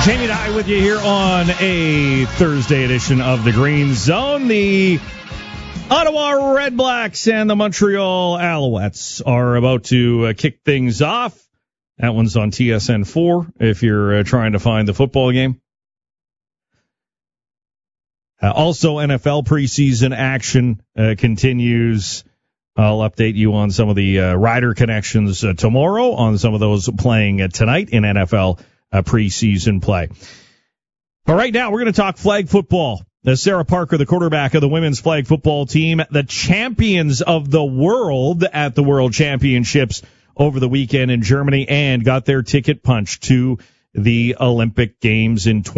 Jamie Dye with you here on a Thursday edition of the Green Zone. The Ottawa Red Blacks and the Montreal Alouettes are about to kick things off. That one's on TSN4 if you're trying to find the football game. Also, NFL preseason action continues. I'll update you on some of the rider connections tomorrow, on some of those playing tonight in NFL preseason play. But right now, we're going to talk flag football. Sarah Parker, the quarterback of the women's flag football team, the champions of the world at the World Championships over the weekend in Germany, and got their ticket punched to the Olympic Games in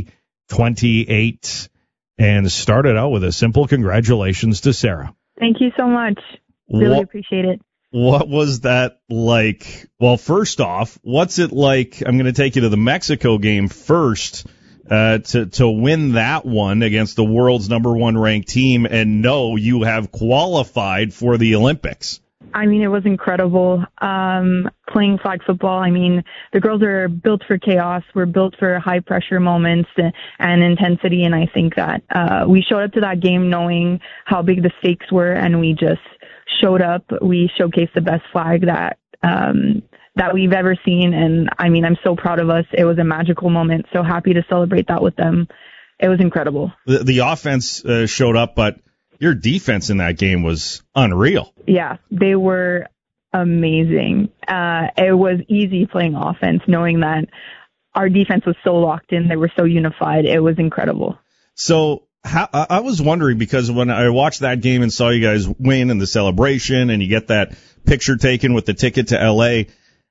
2028. And started out with a simple congratulations to Sarah. Thank you so much. Really appreciate it. What was that like? Well, first off, what's it like? I'm going to take you to the Mexico game first, to win that one against the world's number one ranked team and know you have qualified for the Olympics. I mean, it was incredible. Playing flag football, I mean, the girls are built for chaos. We're built for high pressure moments and intensity. And I think that we showed up to that game knowing how big the stakes were, and we just showed up. We showcased the best flag that we've ever seen. And I mean, I'm so proud of us. It was a magical moment. So happy to celebrate that with them. It was incredible. The offense showed up, but your defense in that game was unreal. Yeah, they were amazing. It was easy playing offense, knowing that our defense was so locked in. They were so unified. It was incredible. So I was wondering, because when I watched that game and saw you guys win in the celebration and you get that picture taken with the ticket to LA,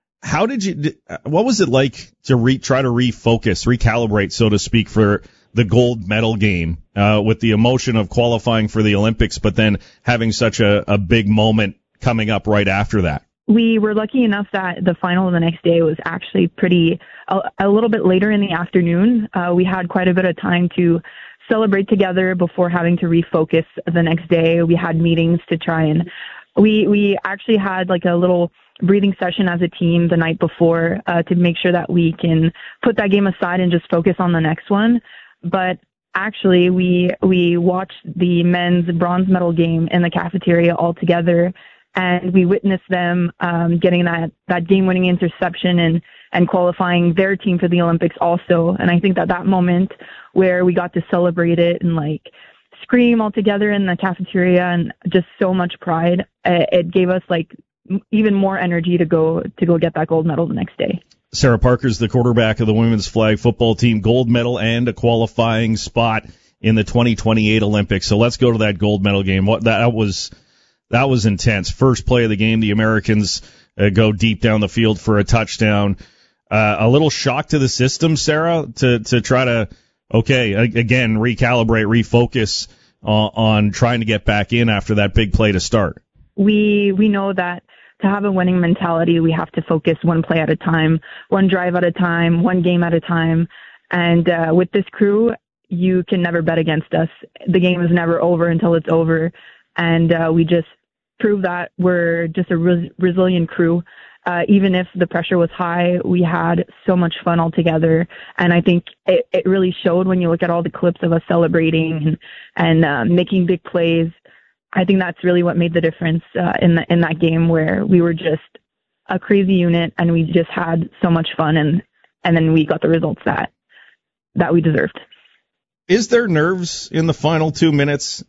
what was it like to try to recalibrate, so to speak, for the gold medal game, with the emotion of qualifying for the Olympics, but then having such a big moment coming up right after that? We were lucky enough that the final the next day was actually a little bit later in the afternoon. We had quite a bit of time to celebrate together before having to refocus the next day. We had meetings to try and we actually had like a little breathing session as a team the night before to make sure that we can put that game aside and just focus on the next one. But actually, we watched the men's bronze medal game in the cafeteria all together, and we witnessed them getting that game-winning interception and qualifying their team for the Olympics also. And I think that moment where we got to celebrate it and like scream all together in the cafeteria and just so much pride, it gave us like even more energy to go get that gold medal the next day. Sarah Parker's the quarterback of the women's flag football team, gold medal and a qualifying spot in the 2028 Olympics. So let's go to that gold medal game. That was intense. First play of the game, the Americans go deep down the field for a touchdown. A little shock to the system, Sarah, to try to, again, recalibrate, refocus on trying to get back in after that big play to start. We know that to have a winning mentality, we have to focus one play at a time, one drive at a time, one game at a time. And with this crew, you can never bet against us. The game is never over until it's over. And we just prove that we're just a resilient crew. Even if the pressure was high, we had so much fun all together. And I think it really showed when you look at all the clips of us celebrating and making big plays. I think that's really what made the difference in that game, where we were just a crazy unit and we just had so much fun, and then we got the results that we deserved. Is there nerves in the final 2 minutes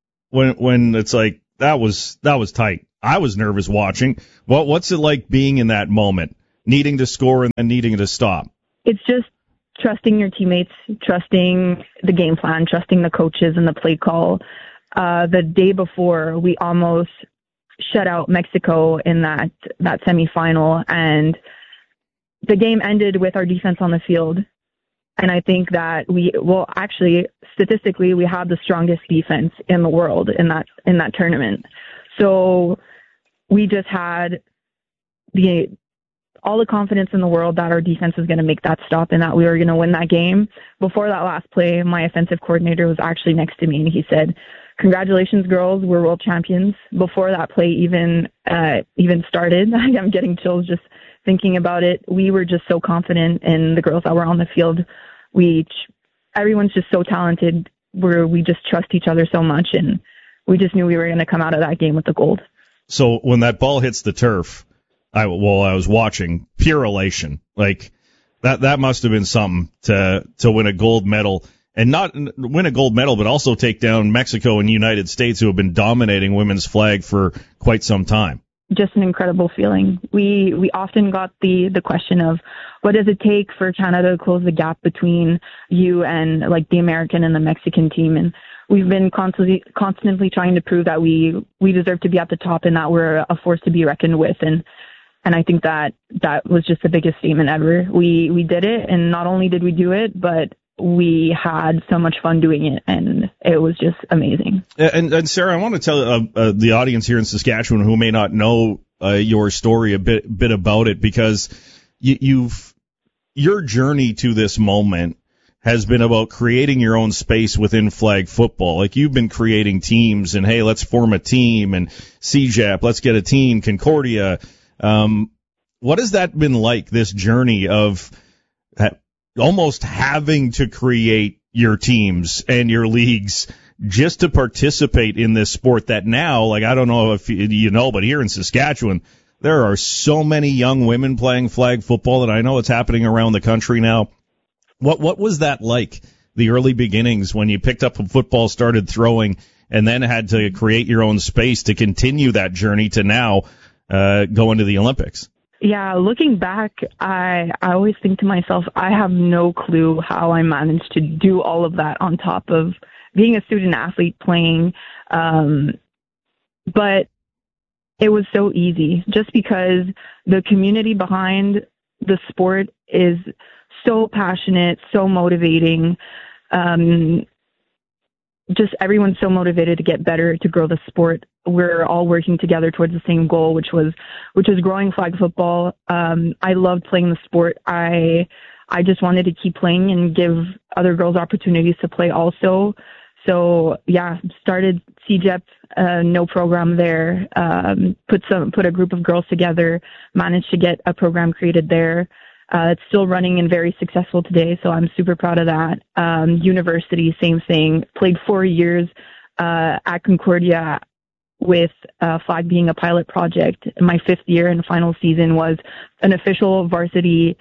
when it's like that was tight? I was nervous watching. What's it like being in that moment, needing to score and then needing to stop? It's just trusting your teammates, trusting the game plan, trusting the coaches and the play call. The day before, we almost shut out Mexico in that semifinal, and the game ended with our defense on the field. And I think that statistically, we have the strongest defense in the world in that tournament. So we just had all the confidence in the world that our defense was going to make that stop and that we were going to win that game. Before that last play, my offensive coordinator was actually next to me, and he said, "Congratulations, girls, we're world champions." Before that play even started, I'm getting chills just thinking about it. We were just so confident in the girls that were on the field. Everyone's just so talented. We just trust each other so much, and we just knew we were going to come out of that game with the gold. So when that ball hits the turf, I was watching, pure elation. Like that must have been something to win a gold medal, and not win a gold medal, but also take down Mexico and the United States, who have been dominating women's flag for quite some time. Just an incredible feeling. We often got the question of, what does it take for Canada to close the gap between you and like the American and the Mexican team? And we've been constantly trying to prove that we deserve to be at the top and that we're a force to be reckoned with. And I think that was just the biggest statement ever. We did it, and not only did we do it, but we had so much fun doing it, and it was just amazing. And Sarah, I want to tell the audience here in Saskatchewan who may not know your story a bit about it, because your journey to this moment has been about creating your own space within flag football. Like, you've been creating teams, and hey, let's form a team, and CJAP, let's get a team, Concordia. What has that been like, this journey of almost having to create your teams and your leagues just to participate in this sport that now, like, I don't know if you know, but here in Saskatchewan, there are so many young women playing flag football that I know it's happening around the country now. What was that like, the early beginnings when you picked up a football, started throwing, and then had to create your own space to continue that journey to now go into the Olympics? Yeah, looking back, I always think to myself, I have no clue how I managed to do all of that on top of being a student athlete playing. But it was so easy, just because the community behind the sport is so passionate, so motivating. Just everyone's so motivated to get better, to grow the sport. We're all working together towards the same goal, which was growing flag football. I loved playing the sport. I just wanted to keep playing and give other girls opportunities to play also. So yeah, started CJEP, no program there. Put a group of girls together, managed to get a program created there. It's still running and very successful today, so I'm super proud of that. University, same thing. Played 4 years at Concordia with flag being a pilot project. My 5th year and final season was an official varsity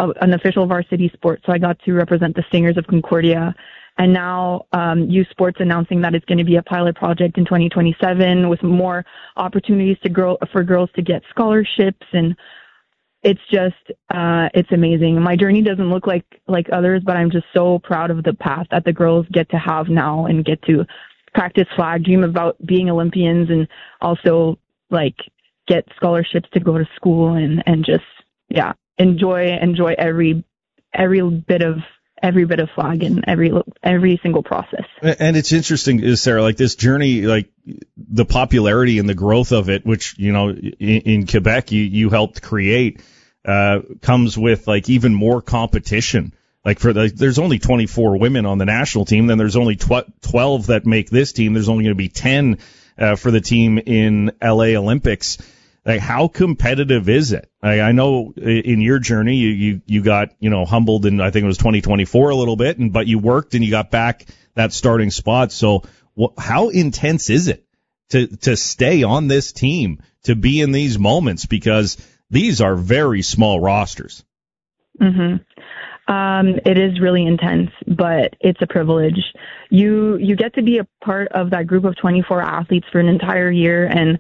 sport, so I got to represent the Stingers of Concordia. And now U Sports announcing that it's going to be a pilot project in 2027 with more opportunities for girls to get scholarships, and it's just it's amazing. My journey doesn't look like others, but I'm just so proud of the path that the girls get to have now and get to practice flag, dream about being Olympians, and also like get scholarships to go to school and just enjoy every bit of flag and every single process. And it's interesting, Sarah, like this journey, like the popularity and the growth of it, which, you know, in Quebec you helped create, comes with like even more competition. Like there's only 24 women on the national team, then there's only 12 that make this team. There's only going to be 10 for the team in LA Olympics. Like, how competitive is it? I know in your journey, you got, you know, humbled in, I think it was 2024 a little bit, but you worked and you got back that starting spot. So how intense is it to stay on this team, to be in these moments? Because these are very small rosters. Mm-hmm. It is really intense, but it's a privilege. You get to be a part of that group of 24 athletes for an entire year, and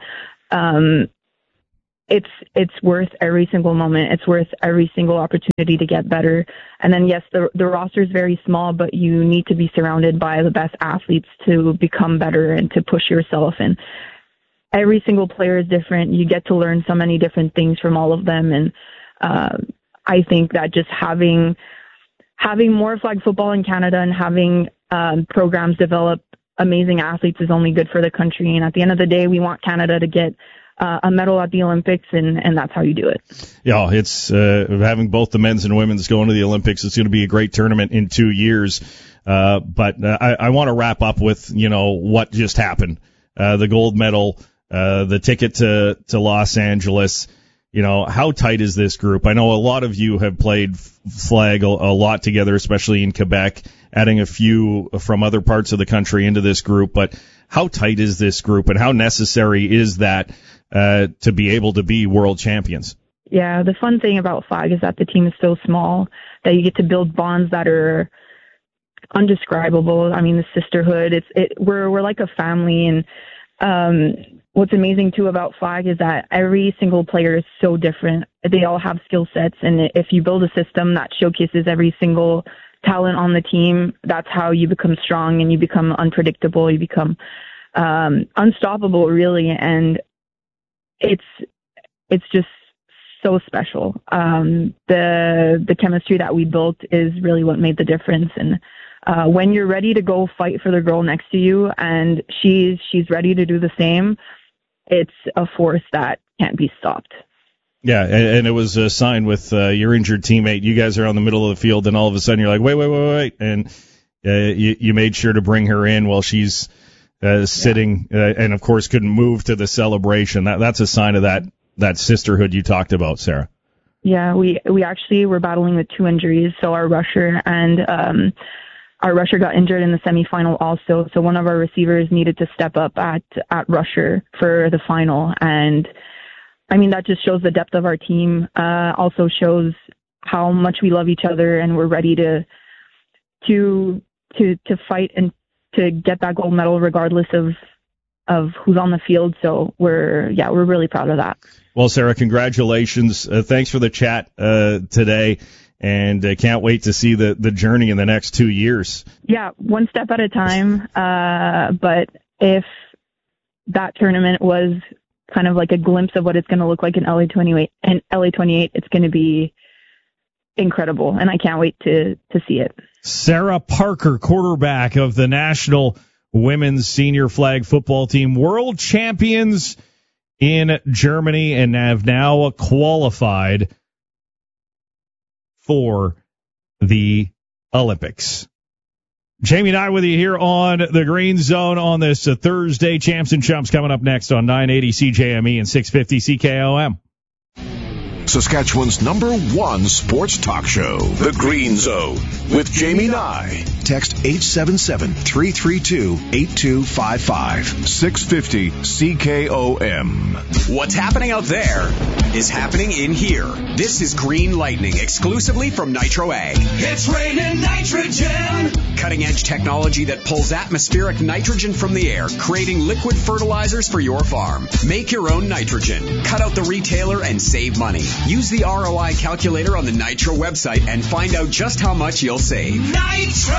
it's worth every single moment. It's worth every single opportunity to get better. And then, yes, the roster is very small, but you need to be surrounded by the best athletes to become better and to push yourself. And every single player is different. You get to learn so many different things from all of them. And I think that just having more flag football in Canada and having programs develop amazing athletes is only good for the country. And at the end of the day, we want Canada to get a medal at the Olympics, and that's how you do it. Yeah, it's having both the men's and women's going to the Olympics. It's going to be a great tournament in 2 years. But I want to wrap up with, you know, what just happened. The gold medal, the ticket to Los Angeles. how tight is this group? I know a lot of you have played flag a lot together, especially in Quebec, adding a few from other parts of the country into this group. But how tight is this group, and how necessary is that to be able to be world champions? Yeah, the fun thing about flag is that the team is so small that you get to build bonds that are undescribable. I mean, the sisterhood, we're like a family. And what's amazing too about flag is that every single player is so different. They all have skill sets, and if you build a system that showcases every single talent on the team, that's how you become strong and you become unpredictable. You become unstoppable, really. And it's just so special. The chemistry that we built is really what made the difference. And when you're ready to go fight for the girl next to you, and she's ready to do the same, it's a force that can't be stopped. Yeah, and it was a sign with your injured teammate. You guys are on the middle of the field, and all of a sudden you're like, wait, and you made sure to bring her in while she's sitting, and of course couldn't move to the celebration. That's a sign of that sisterhood you talked about, Sarah. Yeah, we actually were battling with 2 injuries. So our rusher got injured in the semifinal also. So one of our receivers needed to step up at rusher for the final. And I mean, that just shows the depth of our team. Also shows how much we love each other, and we're ready to fight and to get that gold medal regardless of who's on the field. So we're really proud of that. Well, Sarah, congratulations. Thanks for the chat today, and can't wait to see the journey in the next 2 years. Yeah, one step at a time. But if that tournament was kind of like a glimpse of what it's going to look like in LA 28, it's going to be incredible, and I can't wait to see it. Sarah Parker, quarterback of the National Women's Senior Flag Football Team, world champions in Germany, and have now qualified for the Olympics. Jamie and I with you here on the Green Zone on this Thursday. Champs and Chumps coming up next on 980 CJME and 650 CKOM. Saskatchewan's #1 sports talk show, The Green Zone, with Jamie Nye. Text 877-332-8255. 650 CKOM. What's happening out there is happening in here. This is Green Lightning, exclusively from Nitro Ag. It's raining nitrogen. Cutting-edge technology that pulls atmospheric nitrogen from the air, creating liquid fertilizers for your farm. Make your own nitrogen. Cut out the retailer and save money. Use the ROI calculator on the Nitro website and find out just how much you'll save. Nitro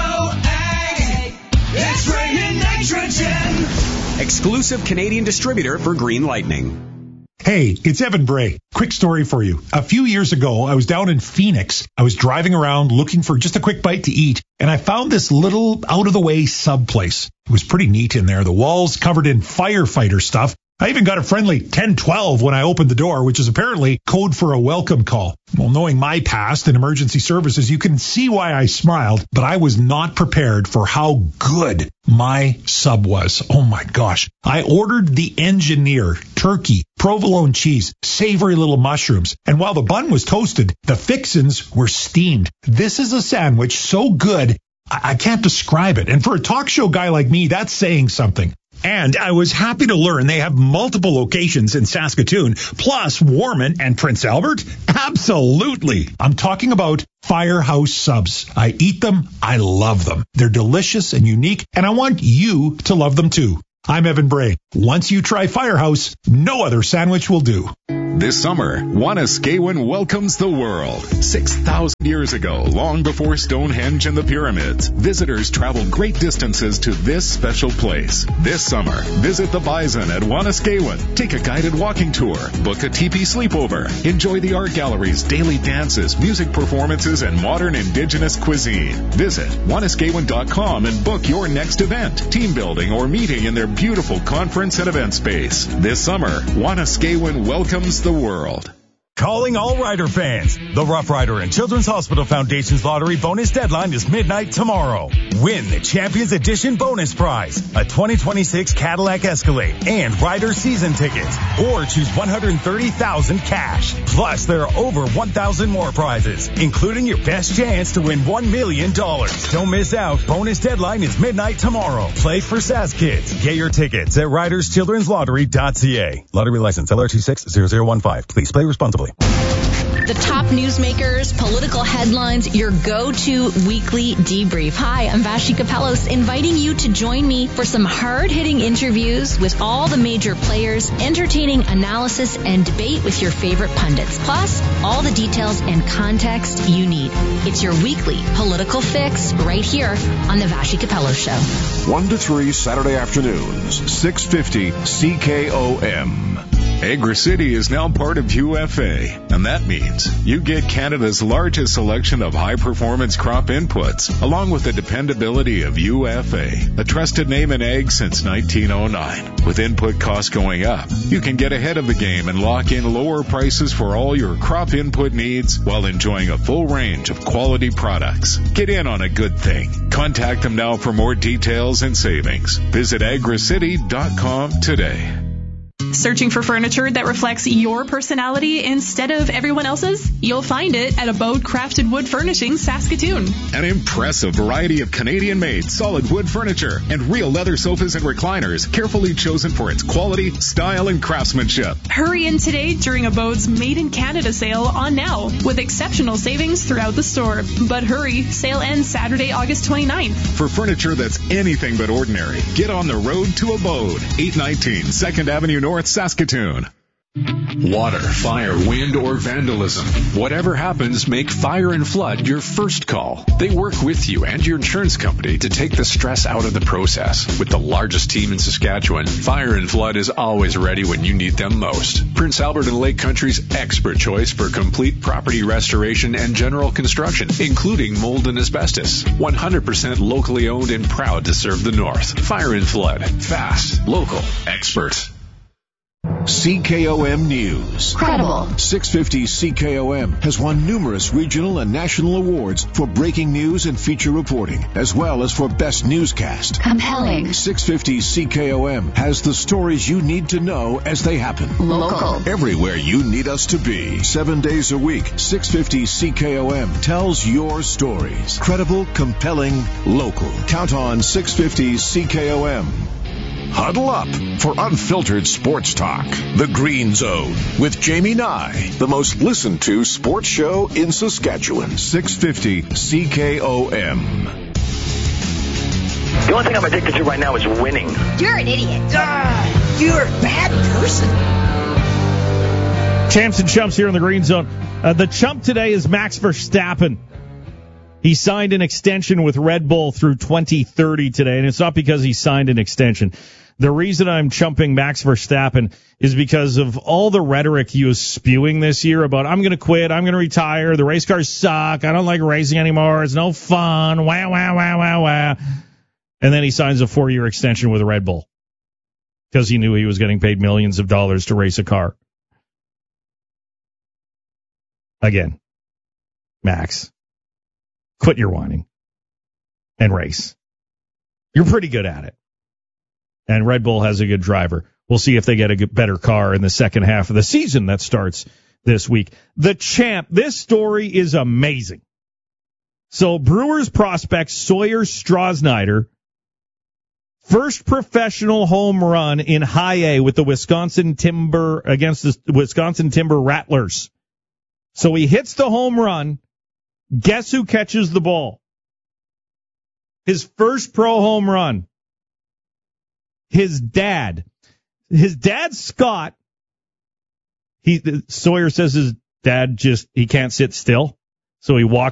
Ag. It's raining nitrogen. Exclusive Canadian distributor for Green Lightning. Hey, it's Evan Bray. Quick story for you. A few years ago, I was down in Phoenix. I was driving around looking for just a quick bite to eat, and I found this little out-of-the-way sub place. It was pretty neat in there. The walls covered in firefighter stuff. I even got a friendly 1012 when I opened the door, which is apparently code for a welcome call. Well, knowing my past in emergency services, you can see why I smiled, but I was not prepared for how good my sub was. Oh my gosh. I ordered the Engineer, turkey, provolone cheese, savory little mushrooms, and while the bun was toasted, the fixins were steamed. This is a sandwich so good, I can't describe it. And for a talk show guy like me, that's saying something. And I was happy to learn they have multiple locations in Saskatoon, plus Warman and Prince Albert. Absolutely. I'm talking about Firehouse Subs. I eat them. I love them. They're delicious and unique, and I want you to love them too. I'm Evan Bray. Once you try Firehouse, no other sandwich will do. This summer, Wanuskewin welcomes the world. 6,000 years ago, long before Stonehenge and the pyramids, visitors traveled great distances to this special place. This summer, visit the Bison at Wanuskewin. Take a guided walking tour, book a teepee sleepover, enjoy the art galleries, daily dances, music performances, and modern indigenous cuisine. Visit Wanuskewin.com and book your next event, team building, or meeting in their beautiful conference and event space. This summer, Wanuskewin welcomes the world. Calling all Rider fans. The Rough Rider and Children's Hospital Foundation's lottery bonus deadline is midnight tomorrow. Win the Champions Edition bonus prize, a 2026 Cadillac Escalade and Rider season tickets, or choose $130,000 cash. Plus, there are over 1,000 more prizes, including your best chance to win $1 million. Don't miss out. Bonus deadline is midnight tomorrow. Play for SAS Kids. Get your tickets at riderschildrenslottery.ca. Lottery license LR260015. Please play responsibly. The top newsmakers, political headlines, your go-to weekly debrief. Hi, I'm Vashi Kapelos, inviting you to join me for some hard-hitting interviews with all the major players, entertaining analysis and debate with your favorite pundits, plus all the details and context you need. It's your weekly political fix right here on the Vashi Kapelos Show. 1 to 3 Saturday afternoons, 650 CKOM. Agra City is now part of UFA, and that means you get Canada's largest selection of high-performance crop inputs, along with the dependability of UFA, a trusted name in ag since 1909. With input costs going up, you can get ahead of the game and lock in lower prices for all your crop input needs while enjoying a full range of quality products. Get in on a good thing. Contact them now for more details and savings. Visit agracity.com today. Searching for furniture that reflects your personality instead of everyone else's? You'll find it at Abode Crafted Wood Furnishings, Saskatoon. An impressive variety of Canadian-made solid wood furniture and real leather sofas and recliners, carefully chosen for its quality, style, and craftsmanship. Hurry in today during Abode's Made in Canada sale on now, with exceptional savings throughout the store. But hurry, sale ends Saturday, August 29th. For furniture that's anything but ordinary, get on the road to Abode, 819 2nd Avenue North, Saskatoon. Water, fire, wind, or vandalism. Whatever happens, make Fire and Flood your first call. They work with you and your insurance company to take the stress out of the process. With the largest team in Saskatchewan, Fire and Flood is always ready when you need them most. Prince Albert and Lake Country's expert choice for complete property restoration and general construction, including mold and asbestos. 100% locally owned and proud to serve the North. Fire and Flood. Fast, local, expert. CKOM News. Credible. 650 CKOM has won numerous regional and national awards for breaking news and feature reporting, as well as for best newscast. Compelling. 650 CKOM has the stories you need to know as they happen. Local. Everywhere you need us to be. 7 days a week, 650 CKOM tells your stories. Credible, compelling, local. Count on 650 CKOM. Huddle up for unfiltered sports talk. The Green Zone with Jamie Nye, the most listened to sports show in Saskatchewan. 650 CKOM. The only thing I'm addicted to right now is winning. You're an idiot. You're a bad person. Champs and chumps here in the Green Zone. The chump today is Max Verstappen. He signed an extension with Red Bull through 2030 today, and it's not because he signed an extension. The reason I'm chumping Max Verstappen is because of all the rhetoric he was spewing this year about, I'm going to quit, I'm going to retire, the race cars suck, I don't like racing anymore, it's no fun, wah, wah, wah, wah, wah. And then he signs a 4-year extension with Red Bull because he knew he was getting paid millions of dollars to race a car. Again, Max, quit your whining and race. You're pretty good at it. And Red Bull has a good driver. We'll see if they get a better car in the second half of the season that starts this week. The champ, this story is amazing. So Brewers prospect Sawyer Strasnider, first professional home run in high A with the Wisconsin Timber against the Wisconsin Timber Rattlers. So he hits the home run. Guess who catches the ball? His first pro home run. His dad. His dad, Scott. Sawyer says his dad he can't sit still. So he walks